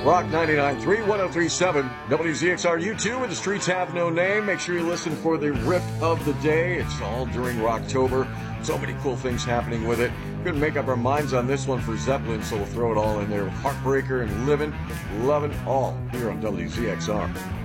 Rock 99.3, 103.7, WZXR U2, and the streets have no name. Make sure you listen for the rip of the day. It's all during Rocktober. So many cool things happening with it. Couldn't make up our minds on this one for Zeppelin, so we'll throw it all in there with Heartbreaker and Livin', Lovin' All here on WZXR.